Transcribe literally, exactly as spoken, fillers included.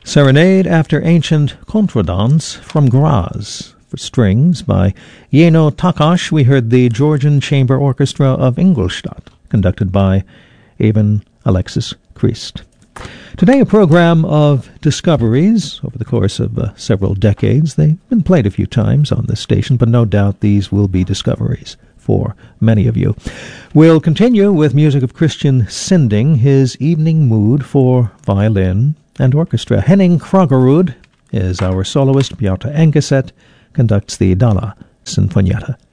Serenade after Ancient Contredanse from Graz. For strings by Jeno Takacs, we heard the Georgian Chamber Orchestra of Ingolstadt, conducted by Ivan Alexis Christ. Today, a program of discoveries over the course of uh, several decades. They've been played a few times on this station, but no doubt these will be discoveries for many of you. We'll continue with music of Christian Sinding, his Evening Mood for violin and orchestra. Henning Krogerud is our soloist. Beata Engeset conducts the Dalla Sinfonietta.